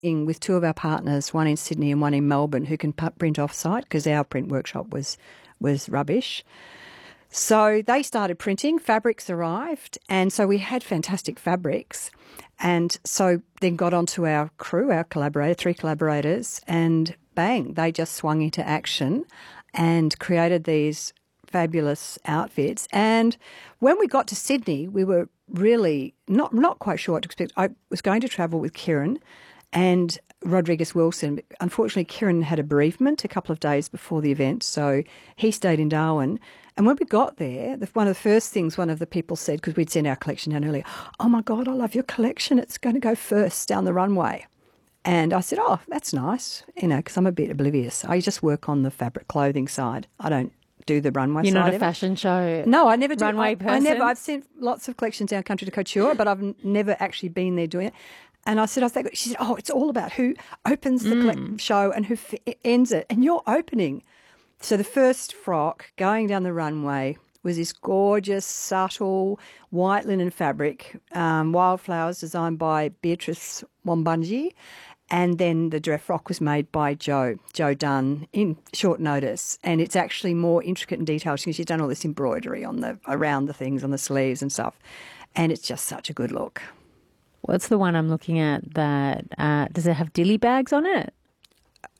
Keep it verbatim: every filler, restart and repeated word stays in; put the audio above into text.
in with two of our partners, one in Sydney and one in Melbourne, who can print off-site because our print workshop was was rubbish. So they started printing, fabrics arrived, and so we had fantastic fabrics. And so then got onto our crew, our collaborator, three collaborators, and bang, they just swung into action and created these fabulous outfits. And when we got to Sydney, we were really not not quite sure what to expect. I was going to travel with Kieran and Rodriguez Wilson. Unfortunately, Kieran had a bereavement a couple of days before the event, so he stayed in Darwin. And when we got there, the, one of the first things one of the people said, because we'd sent our collection down earlier, "Oh my God, I love your collection. It's going to go first down the runway." And I said, "Oh, that's nice," you know, because I'm a bit oblivious. I just work on the fabric clothing side. I don't do the runway You're side. not a ever. fashion show No, I never do. runway I, person? I never. I've sent lots of collections down country to couture, but I've n- never actually been there doing it. And I said, I think she said, "Oh, it's all about who opens the Mm. collect- show and who f- ends it, and you're opening." So the first frock going down the runway was this gorgeous, subtle white linen fabric, um, wildflowers designed by Beatrice Wambunji. And then the dress frock was made by Jo, Jo Dunn, in short notice. And it's actually more intricate and detailed because she's done all this embroidery on the around the things, on the sleeves and stuff. And it's just such a good look. What's the one I'm looking at that, uh, does it have dilly bags on it?